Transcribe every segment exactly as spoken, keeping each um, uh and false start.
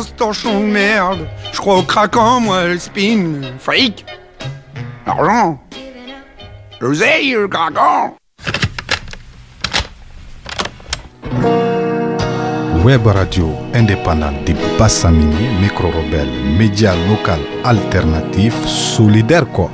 ce torchon de merde. Je crois au craquant, moi, le spin. Fric. Argent. L'oseille, le craquant. Web radio indépendante de Bassamini, micro-rebelle, média local alternatif, solidaire quoi.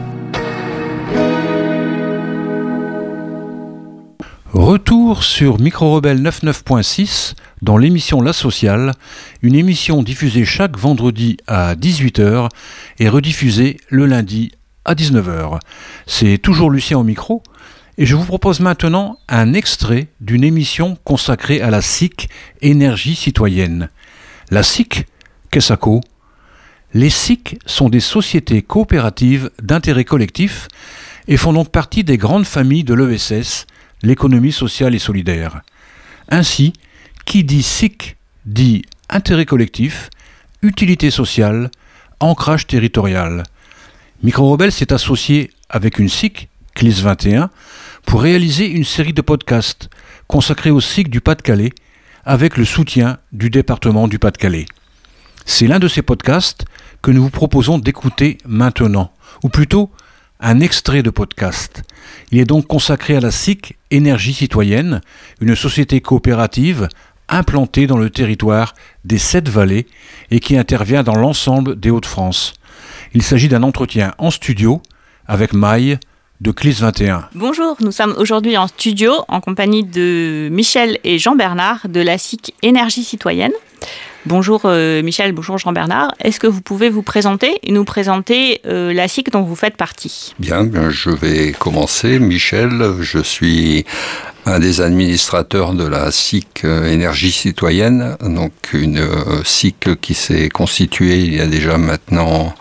Retour sur Micro-Rebelle quatre-vingt-neuf point six dans l'émission La Sociale, une émission diffusée chaque vendredi à dix-huit heures et rediffusée le lundi à dix-neuf heures. C'est toujours Lucien au micro et je vous propose maintenant un extrait d'une émission consacrée à la S I C Énergie Citoyenne. La S I C, qu'est-ce que ça? Les S I C sont des sociétés coopératives d'intérêt collectif et font donc partie des grandes familles de l'E S S, l'économie sociale et solidaire. Ainsi, qui dit S I C dit intérêt collectif, utilité sociale, ancrage territorial. Micro-Rebelle s'est associé avec une S I C, C L I S vingt et un, pour réaliser une série de podcasts consacrés au S I C du Pas-de-Calais avec le soutien du département du Pas-de-Calais. C'est l'un de ces podcasts que nous vous proposons d'écouter maintenant, ou plutôt un extrait de podcast. Il est donc consacré à la S I C Énergie Citoyenne, une société coopérative implantée dans le territoire des Sept Vallées et qui intervient dans l'ensemble des Hauts-de-France. Il s'agit d'un entretien en studio avec Maï de C L I S vingt et un. Bonjour, nous sommes aujourd'hui en studio en compagnie de Michel et Jean-Bernard de la S I C Énergie Citoyenne. Bonjour euh, Michel, bonjour Jean-Bernard. Est-ce que vous pouvez vous présenter et nous présenter euh, la S I C dont vous faites partie? Bien, bien, je vais commencer. Michel, je suis un des administrateurs de la S I C Énergie Citoyenne, donc une euh, S I C qui s'est constituée il y a déjà maintenant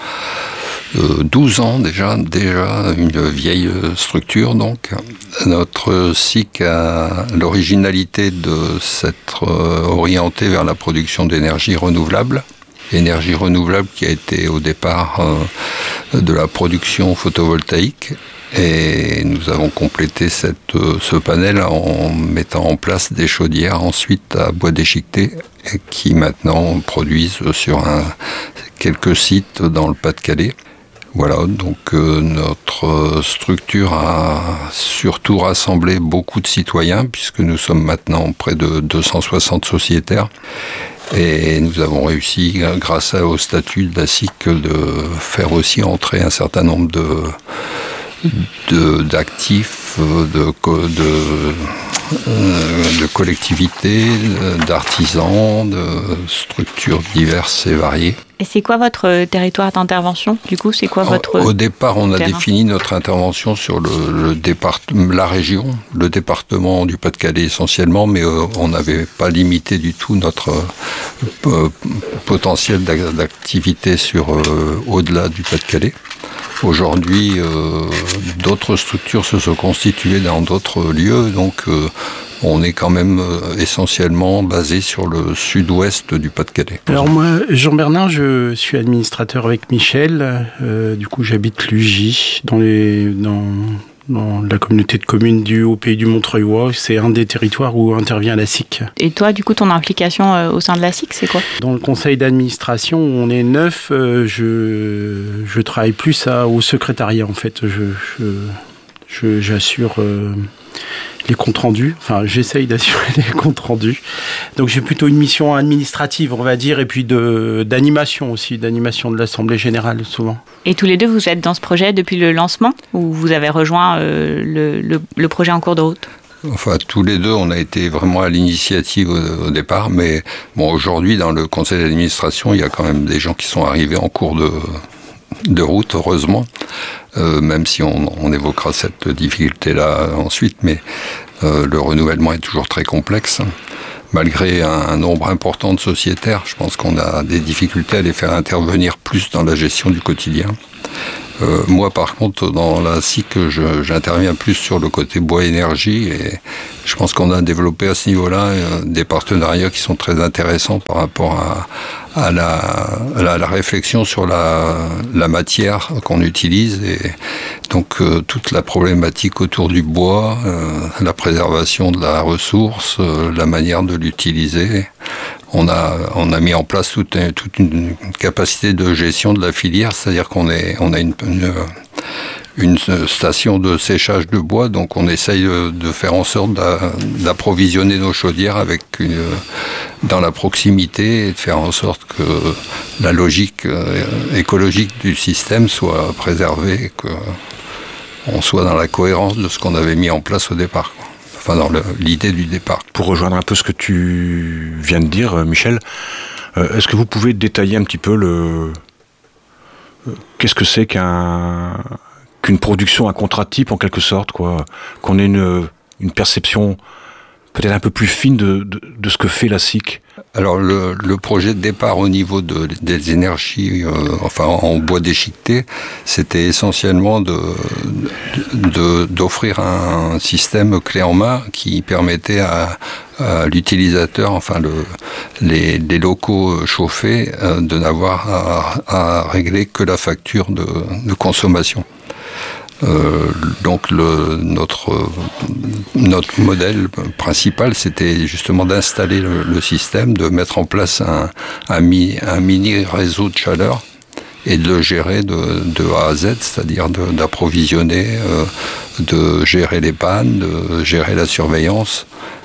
Euh, douze ans déjà, déjà une vieille structure donc. Notre S I C a l'originalité de s'être euh, orientée vers la production d'énergie renouvelable. Énergie renouvelable qui a été au départ euh, de la production photovoltaïque. Et nous avons complété cette, ce panel en mettant en place des chaudières ensuite à bois déchiqueté qui maintenant produisent sur un, quelques sites dans le Pas-de-Calais. Voilà, donc euh, notre structure a surtout rassemblé beaucoup de citoyens puisque nous sommes maintenant près de deux cent soixante sociétaires et nous avons réussi, grâce au statut de la S I C, de faire aussi entrer un certain nombre de, de, d'actifs, de, de, de collectivités, d'artisans, de structures diverses et variées. Et c'est quoi votre territoire d'intervention? Du coup, c'est quoi votre Au départ, on a terrain? défini notre intervention sur le, le départ, la région, le département du Pas-de-Calais essentiellement, mais euh, on n'avait pas limité du tout notre euh, potentiel d'activité sur euh, au-delà du Pas-de-Calais. Aujourd'hui, euh, d'autres structures se sont constituées dans d'autres lieux, donc euh, on est quand même euh, essentiellement basé sur le sud-ouest du Pas-de-Calais. Alors moi, Jean-Bernard, je suis administrateur avec Michel. Euh, du coup, j'habite Lugy, dans, les, dans, dans la communauté de communes du Haut-Pays du Montreuil. C'est un des territoires où intervient la S I C. Et toi, du coup, ton implication euh, au sein de la S I C, c'est quoi? Dans le conseil d'administration, où on est neuf, euh, je, je travaille plus à, au secrétariat, en fait. Je, je, je, j'assure... Euh, les comptes rendus, enfin j'essaye d'assurer les comptes rendus. Donc j'ai plutôt une mission administrative, on va dire, et puis de, d'animation aussi, d'animation de l'Assemblée Générale souvent. Et tous les deux, vous êtes dans ce projet depuis le lancement ou vous avez rejoint euh, le, le, le projet en cours de route? Enfin, tous les deux, on a été vraiment à l'initiative au, au départ, mais bon, aujourd'hui, dans le conseil d'administration, il y a quand même des gens qui sont arrivés en cours de, de route, heureusement. Euh, même si on, on évoquera cette difficulté-là ensuite, mais euh, le renouvellement est toujours très complexe. Malgré un, un nombre important de sociétaires, je pense qu'on a des difficultés à les faire intervenir plus dans la gestion du quotidien. Euh, moi, par contre, dans la S I C, je, j'interviens plus sur le côté bois-énergie et je pense qu'on a développé à ce niveau-là euh, des partenariats qui sont très intéressants par rapport à, à, la, à la, la réflexion sur la, la matière qu'on utilise et donc euh, toute la problématique autour du bois, euh, la préservation de la ressource, euh, la manière de l'utiliser. on a, on a mis en place toute, toute une capacité de gestion de la filière, c'est-à-dire qu'on est, on a une, une, une station de séchage de bois, donc on essaye de, de faire en sorte d'approvisionner nos chaudières avec une, dans la proximité et de faire en sorte que la logique écologique du système soit préservée, qu'on soit dans la cohérence de ce qu'on avait mis en place au départ, quoi. Enfin, dans le, l'idée du départ. Pour rejoindre un peu ce que tu viens de dire, Michel, euh, est-ce que vous pouvez détailler un petit peu le... Euh, qu'est-ce que c'est qu'un... qu'une production, un contrat type en quelque sorte, quoi, qu'on ait une, une perception peut-être un peu plus fine de, de, de ce que fait la S I C? Alors le, le projet de départ au niveau de, des énergies, euh, enfin en bois déchiqueté, c'était essentiellement de, de, d'offrir un système clé en main qui permettait à, à l'utilisateur, enfin le, les, les locaux chauffés, euh, de n'avoir à, à régler que la facture de, de consommation. Euh, donc le, notre, notre modèle principal, c'était justement d'installer le, le système, de mettre en place un, un, mi, un mini réseau de chaleur et de le gérer de, de A à Z, c'est-à-dire de, d'approvisionner, euh, de gérer les pannes, de gérer la surveillance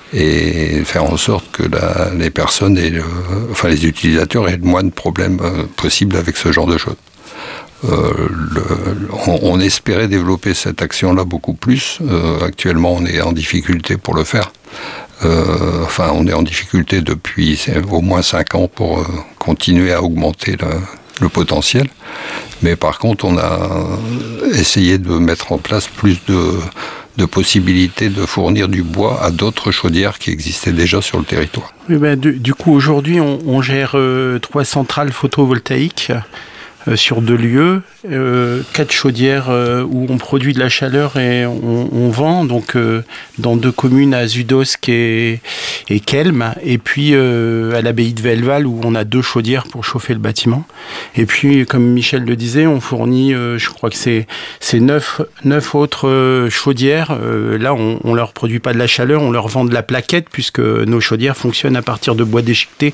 et faire en sorte que la, les personnes, et le, enfin les utilisateurs aient le moins de problèmes euh, possible avec ce genre de choses. Euh, le, on, on espérait développer cette action-là beaucoup plus. Euh, actuellement, on est en difficulté pour le faire. Euh, enfin, on est en difficulté depuis au moins cinq ans pour euh, continuer à augmenter le, le potentiel. Mais par contre, on a essayé de mettre en place plus de, de possibilités de fournir du bois à d'autres chaudières qui existaient déjà sur le territoire. Oui, ben, du, du coup, aujourd'hui, on, on gère euh, trois centrales photovoltaïques Euh, sur deux lieux, euh, quatre chaudières euh, où on produit de la chaleur et on, on vend, donc euh, dans deux communes, à Zudosk et, et Kelm, et puis euh, à l'abbaye de Velleval où on a deux chaudières pour chauffer le bâtiment. Et puis, comme Michel le disait, on fournit, euh, je crois que c'est, c'est neuf, neuf autres euh, chaudières. Euh, là, on, on leur produit pas de la chaleur, on leur vend de la plaquette puisque nos chaudières fonctionnent à partir de bois déchiqueté.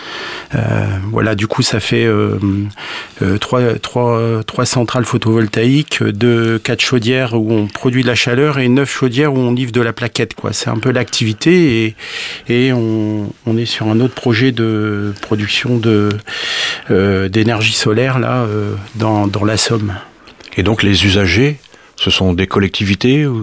Euh, voilà, du coup, ça fait euh, euh, trois, trois, trois centrales photovoltaïques, deux, quatre chaudières où on produit de la chaleur et neuf chaudières où on livre de la plaquette, quoi. C'est un peu l'activité et, et on, on est sur un autre projet de production de, euh, d'énergie solaire là, euh, dans, dans la Somme. Et donc, les usagers, ce sont des collectivités ou,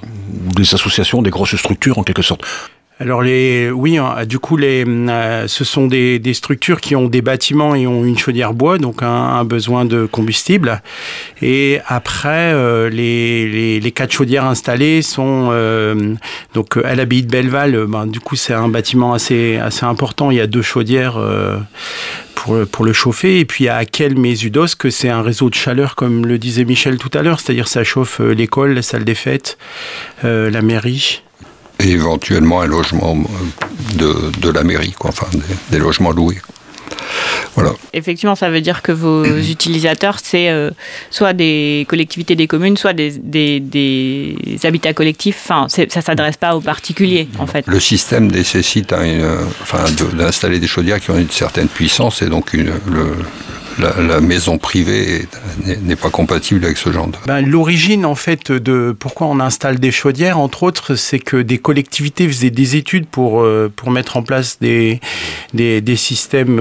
ou des associations, des grosses structures en quelque sorte? Alors les, oui, du coup, les, euh, ce sont des, des structures qui ont des bâtiments et ont une chaudière bois, donc un, un besoin de combustible. Et après, euh, les, les, les quatre chaudières installées sont euh, donc à l'abbaye de Belleval. Ben, du coup, c'est un bâtiment assez assez important. Il y a deux chaudières euh, pour pour le chauffer. Et puis à Kelm et Zudosk, c'est un réseau de chaleur, comme le disait Michel tout à l'heure, c'est-à-dire ça chauffe l'école, la salle des fêtes, euh, la mairie. Et éventuellement un logement de, de la mairie, quoi, enfin des, des logements loués. Voilà. Effectivement, ça veut dire que vos utilisateurs, c'est euh, soit des collectivités des communes, soit des, des, des habitats collectifs. Enfin, c'est, ça ne s'adresse pas aux particuliers, en fait. Le système nécessite hein, une, enfin, de, d'installer des chaudières qui ont une certaine puissance et donc une, le, la, la maison privée n'est, n'est pas compatible avec ce genre de... Ben, l'origine, en fait, de pourquoi on installe des chaudières, entre autres, c'est que des collectivités faisaient des études pour, pour mettre en place des, des, des systèmes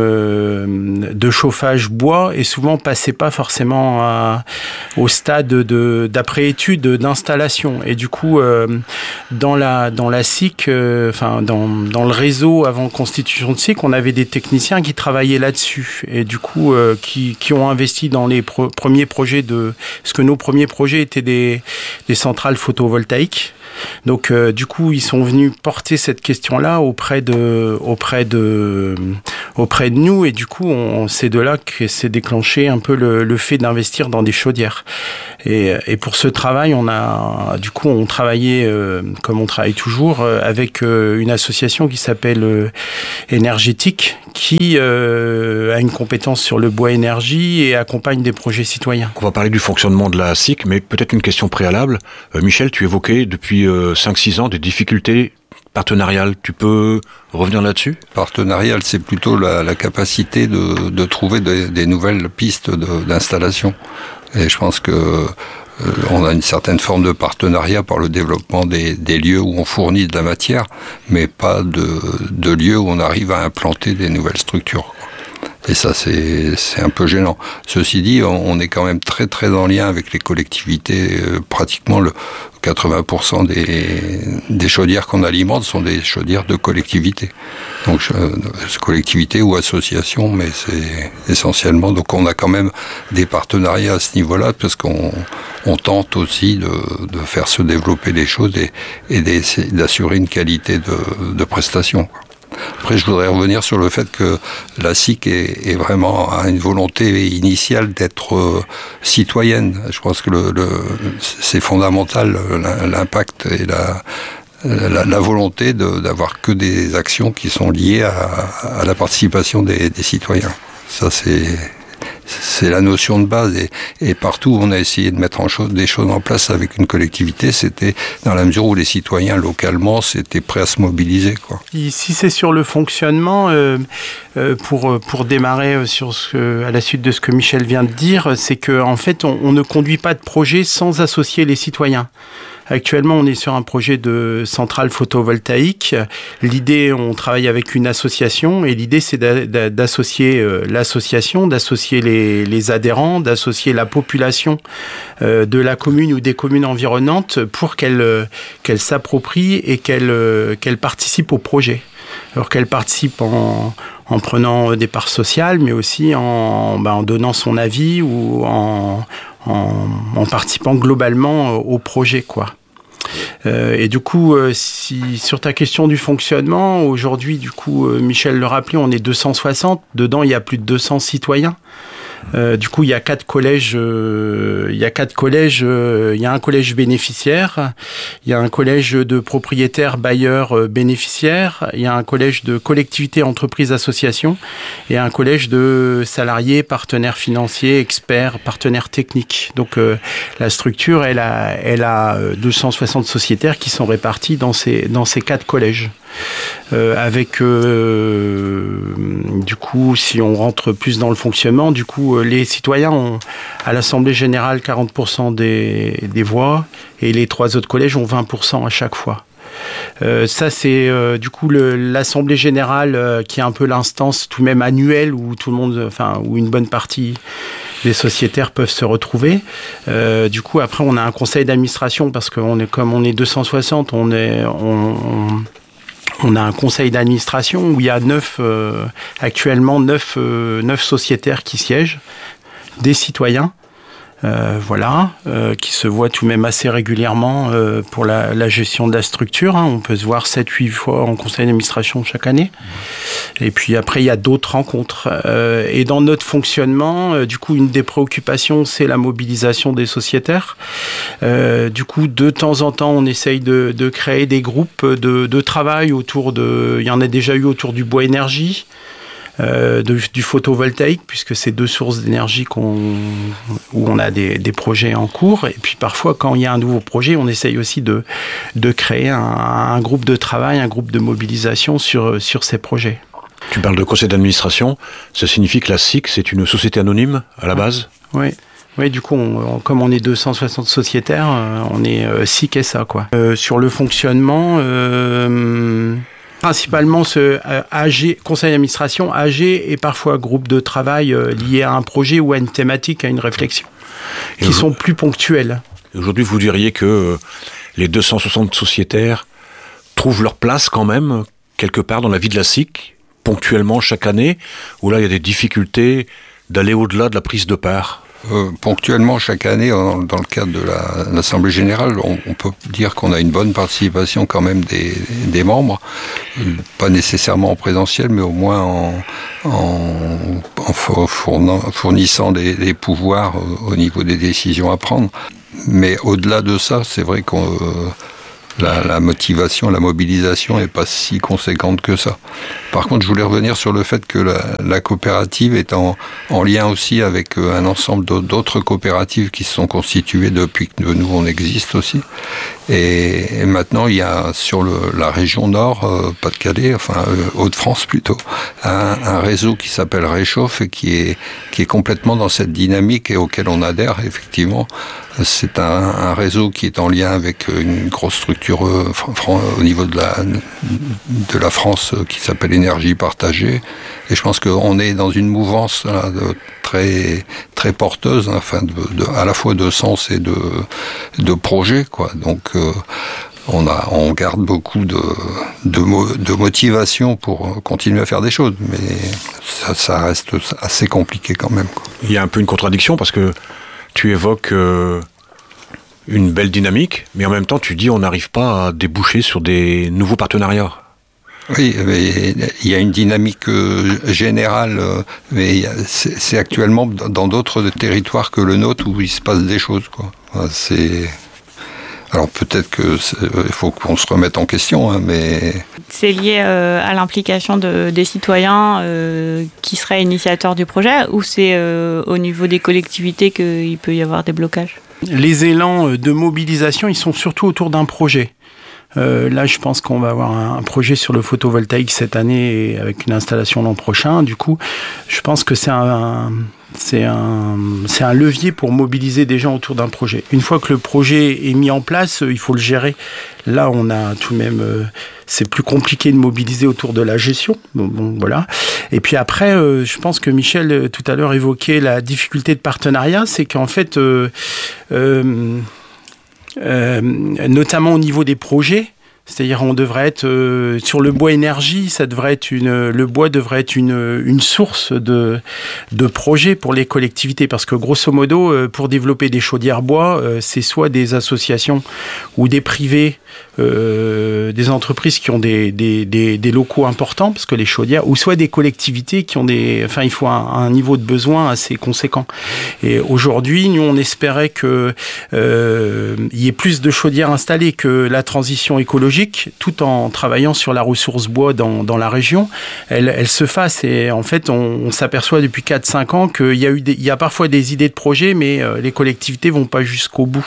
de chauffage bois et souvent passaient pas forcément à, au stade de, d'après-étude d'installation. Et du coup, euh, dans la, dans la S I C, euh, enfin, dans, dans le réseau avant constitution de S I C, on avait des techniciens qui travaillaient là-dessus. Et du coup, euh, Qui, qui ont investi dans les pro- premiers projets de... Parce que nos premiers projets étaient des, des centrales photovoltaïques. Donc, euh, du coup, ils sont venus porter cette question-là auprès de, auprès de, auprès de nous. Et du coup, on, c'est de là que s'est déclenché un peu le, le fait d'investir dans des chaudières. Et, et pour ce travail, on a, du coup, on travaillait, euh, comme on travaille toujours, euh, avec euh, une association qui s'appelle euh, Énergétique, qui euh, a une compétence sur le bois énergie et accompagne des projets citoyens. On va parler du fonctionnement de la S I C, mais peut-être une question préalable. Euh, Michel, tu évoquais depuis euh, cinq six ans des difficultés partenariale, tu peux revenir là-dessus ? Partenariale, c'est plutôt la, la capacité de, de trouver des, des nouvelles pistes de, d'installation. Et je pense que euh, on a une certaine forme de partenariat par le développement des, des lieux où on fournit de la matière, mais pas de, de lieux où on arrive à implanter des nouvelles structures. Et ça, c'est, c'est un peu gênant. Ceci dit, on est quand même très très en lien avec les collectivités. Euh, pratiquement le quatre-vingts pour cent des, des chaudières qu'on alimente sont des chaudières de collectivités. Donc euh, collectivités ou associations, mais c'est essentiellement. Donc on a quand même des partenariats à ce niveau-là, parce qu'on on tente aussi de, de faire se développer les choses et, et d'assurer une qualité de, de prestation, quoi. Après, je voudrais revenir sur le fait que la S I C est, est vraiment a une volonté initiale d'être euh, citoyenne. Je pense que le, le, c'est fondamental, l'impact et la, la, la volonté de, d'avoir que des actions qui sont liées à, à la participation des, des citoyens. Ça, c'est... C'est la notion de base, et, et partout où on a essayé de mettre en chose, des choses en place avec une collectivité, c'était dans la mesure où les citoyens localement s'étaient prêts à se mobiliser, quoi. Si, si c'est sur le fonctionnement, euh, euh, pour, pour démarrer sur ce que, à la suite de ce que Michel vient de dire, c'est qu'en en fait on, on ne conduit pas de projet sans associer les citoyens. Actuellement, on est sur un projet de centrale photovoltaïque. L'idée, on travaille avec une association, et l'idée, c'est d'associer l'association, d'associer les, les adhérents, d'associer la population de la commune ou des communes environnantes pour qu'elle qu'elle s'approprie et qu'elle qu'elle participe au projet. Alors qu'elle participe en, en prenant des parts sociales, mais aussi en, ben, en donnant son avis ou en, en, en participant globalement au projet, quoi. Euh, et du coup, euh, si, sur ta question du fonctionnement, aujourd'hui, du coup, euh, Michel le rappelait, on est deux cent soixante. Dedans, il y a plus de deux cents citoyens. Euh, du coup, il y a quatre collèges. Euh, il y a quatre collèges. Euh, il y a un collège bénéficiaire. Il y a un collège de propriétaires, bailleurs, euh, bénéficiaires. Il y a un collège de collectivités, entreprises, associations, et un collège de salariés, partenaires financiers, experts, partenaires techniques. Donc, euh, la structure, elle a, elle a deux cent soixante sociétaires qui sont répartis dans ces dans ces quatre collèges. Euh, avec euh, du coup, si on rentre plus dans le fonctionnement, du coup, euh, les citoyens ont à l'Assemblée générale quarante pour cent des, des voix, et les trois autres collèges ont vingt pour cent à chaque fois. Euh, ça, c'est euh, du coup le, l'Assemblée générale euh, qui est un peu l'instance tout de même annuelle où tout le monde, enfin, où une bonne partie des sociétaires peuvent se retrouver. Euh, du coup, après, on a un conseil d'administration, parce qu'on est, comme on est deux cent soixante, on est, on, on On a un conseil d'administration où il y a neuf, euh, actuellement neuf, euh, neuf sociétaires qui siègent, des citoyens, euh, voilà, euh, qui se voient tout de même assez régulièrement euh, pour la, la gestion de la structure. Hein. On peut se voir sept huit fois en conseil d'administration chaque année. Et puis après, il y a d'autres rencontres. Euh, et dans notre fonctionnement, euh, du coup, une des préoccupations, c'est la mobilisation des sociétaires. Euh, du coup, de temps en temps, on essaye de, de créer des groupes de, de travail autour de... Il y en a déjà eu autour du bois énergie, euh, de, du photovoltaïque, puisque c'est deux sources d'énergie qu'on, où on a des, des projets en cours. Et puis parfois, quand il y a un nouveau projet, on essaye aussi de, de créer un, un groupe de travail, un groupe de mobilisation sur, sur ces projets. Tu parles de conseil d'administration, ça signifie que la S I C, c'est une société anonyme à la base ? Oui. Oui, du coup, on, comme on est deux cent soixante sociétaires, on est euh, S I C et ça, quoi. Euh, sur le fonctionnement, euh, principalement ce euh, A G, conseil d'administration, A G et parfois groupe de travail euh, lié à un projet ou à une thématique, à une réflexion, et qui sont plus ponctuels. Aujourd'hui, vous diriez que euh, les deux cent soixante sociétaires trouvent leur place quand même, quelque part dans la vie de la S I C, ponctuellement chaque année, où là, il y a des difficultés d'aller au-delà de la prise de part ? Euh, ponctuellement, chaque année, dans, dans le cadre de la, l'Assemblée générale, on, on peut dire qu'on a une bonne participation quand même des, des membres, pas nécessairement en présentiel, mais au moins en, en, en fournant, fournissant des, des pouvoirs au, au niveau des décisions à prendre. Mais au-delà de ça, c'est vrai qu'on... Euh, la, la motivation, la mobilisation n'est pas si conséquente que ça. Par contre, je voulais revenir sur le fait que la, la coopérative est en, en lien aussi avec un ensemble d'autres coopératives qui se sont constituées depuis que nous, on existe aussi. Et, et maintenant, il y a sur le, la région Nord, euh, Pas-de-Calais, enfin euh, Hauts-de-France plutôt, un, un réseau qui s'appelle Réchauffe et qui est, qui est complètement dans cette dynamique et auquel on adhère, effectivement. C'est un, un réseau qui est en lien avec une grosse structure euh, fran- au niveau de la, de la France euh, qui s'appelle Énergie Partagée. Et je pense qu'on est dans une mouvance là, de, très, très porteuse, hein, enfin, de, de, à la fois de sens et de, de projets, quoi. Donc, euh, on, a, on garde beaucoup de, de, mo- de motivation pour continuer à faire des choses, mais ça, ça reste assez compliqué quand même, quoi. Il y a un peu une contradiction parce que tu évoques euh, une belle dynamique, mais en même temps tu dis on n'arrive pas à déboucher sur des nouveaux partenariats. Oui, mais il y a une dynamique euh, générale, euh, mais c'est, c'est actuellement dans d'autres territoires que le nôtre où il se passe des choses, quoi. Enfin, c'est... Alors peut-être qu'il faut qu'on se remette en question, hein, mais... C'est lié euh, à l'implication de, des citoyens euh, qui seraient initiateurs du projet, ou c'est euh, au niveau des collectivités qu'il peut y avoir des blocages ? Les élans de mobilisation, ils sont surtout autour d'un projet. Euh, là, je pense qu'on va avoir un projet sur le photovoltaïque cette année et avec une installation l'an prochain. Du coup, je pense que c'est un, c'est un, c'est un levier pour mobiliser des gens autour d'un projet. Une fois que le projet est mis en place, il faut le gérer. Là, on a tout de même, euh, c'est plus compliqué de mobiliser autour de la gestion. Bon, bon voilà. Et puis après, euh, je pense que Michel tout à l'heure évoquait la difficulté de partenariat, c'est qu'en fait, euh, euh, Euh, notamment au niveau des projets, c'est-à-dire on devrait être euh, sur le bois énergie, ça devrait être une, le bois devrait être une, une source de, de projets pour les collectivités, parce que grosso modo, euh, pour développer des chaudières bois, euh, c'est soit des associations ou des privés, euh, des entreprises qui ont des, des, des, des locaux importants, parce que les chaudières, ou soit des collectivités qui ont des, enfin il faut un, un niveau de besoin assez conséquent. Et aujourd'hui, nous on espérait que euh, il y ait plus de chaudières installées, que la transition écologique, tout en travaillant sur la ressource bois dans, dans la région, elle, elle se fasse. Et en fait, on, on s'aperçoit depuis quatre cinq ans qu'il y a eu des, il y a parfois des idées de projet, mais euh, les collectivités vont pas jusqu'au bout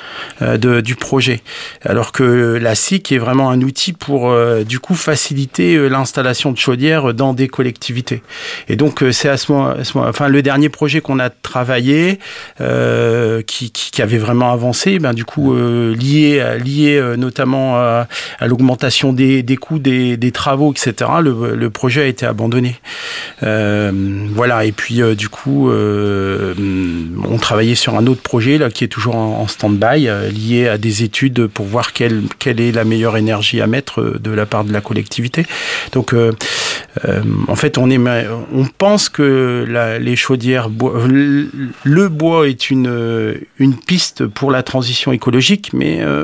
de, du projet. Alors que la S I C est vraiment un outil pour, euh, du coup, faciliter euh, l'installation de chaudières dans des collectivités. Et donc, euh, c'est à ce moment, à ce moment, enfin, le dernier projet qu'on a travaillé, euh, qui, qui, qui avait vraiment avancé, ben, du coup, euh, lié, lié euh, notamment à, à l'augmentation des, des coûts des, des travaux, et cetera, le, le projet a été abandonné. Euh, voilà. Et puis, euh, du coup, euh, on travaillait sur un autre projet, là, qui est toujours en, en stand-by, euh, lié à des études pour voir quelle, quelle est la meilleure énergie à mettre de la part de la collectivité. Donc, euh, euh, en fait, on, est, on pense que la, les chaudières, bois, le bois est une, une piste pour la transition écologique, mais euh,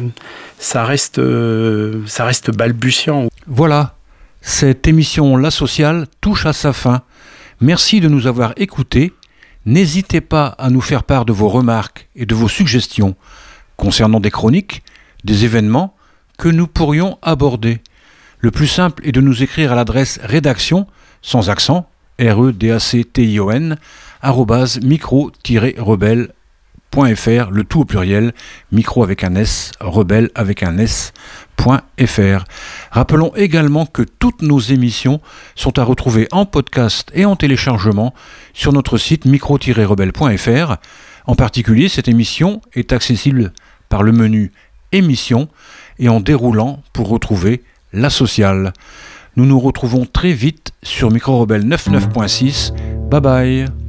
ça reste, ça reste balbutiant. Voilà, cette émission La Sociale touche à sa fin. Merci de nous avoir écoutés. N'hésitez pas à nous faire part de vos remarques et de vos suggestions concernant des chroniques, des événements que nous pourrions aborder. Le plus simple est de nous écrire à l'adresse rédaction, sans accent, R E D A C T I O N, arrobase micro tiret rebelle point f r, le tout au pluriel, micro avec un S, rebelle avec un S, point F R. Rappelons également que toutes nos émissions sont à retrouver en podcast et en téléchargement sur notre site micro tiret rebelle point f r. En particulier, cette émission est accessible par le menu Émissions et en déroulant pour retrouver La Sociale. Nous nous retrouvons très vite sur Micro Rebelle quatre-vingt-neuf point six. Bye bye.